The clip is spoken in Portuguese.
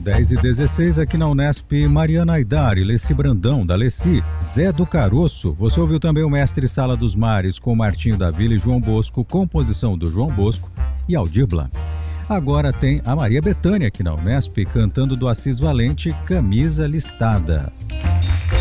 10h16 aqui na Unesp, Mariana Aidar e Leci Brandão, da Leci, Zé do Caroço. Você ouviu também o Mestre Sala dos Mares com Martinho da Vila e João Bosco, composição do João Bosco e Aldir Blanc. Agora tem a Maria Bethânia aqui na Unesp, cantando do Assis Valente, Camisa Listada.